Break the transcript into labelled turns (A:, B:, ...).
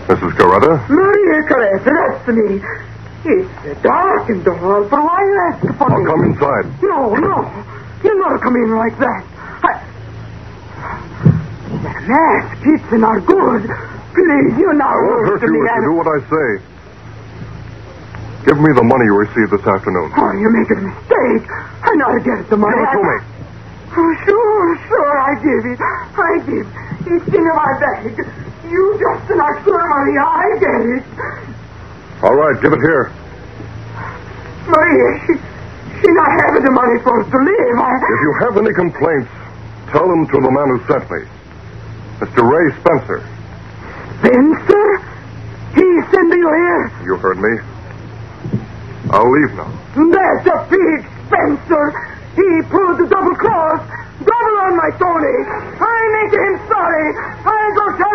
A: Mrs. Coretta?
B: Maria Coretta, that's me. It's dark in the hall, but why you ask for me?
A: I'll come inside.
B: No. You're not come in like that. That mask, it's not good. Please, you're not
A: I won't hurt you if you do what I say. Give me the money you received this afternoon.
B: Oh, you're making a mistake. I know to get the money.
A: Give it to me.
B: Oh, sure, I give it. It's in my bag. You just not sure money, I get it.
A: All right, give it here.
B: Maria, she not having the money for us to live.
A: If you have any complaints, tell them to the man who sent me. Mr. Ray Spencer.
B: Spencer? He sent you here?
A: You heard me. I'll leave now.
B: That's a big Spencer. He pulled the double cross. Double on my Tony. I make him sorry. I go tell